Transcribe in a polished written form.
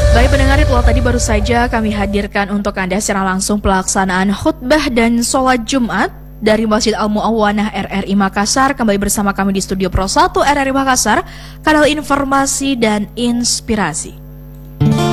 Baik pendengar, itulah tadi baru saja kami hadirkan untuk Anda secara langsung pelaksanaan khutbah dan sholat Jumat dari Masjid Al-Mu'awwanah RRI Makassar. Kembali bersama kami di Studio Pro 1 RRI Makassar, kanal informasi dan inspirasi.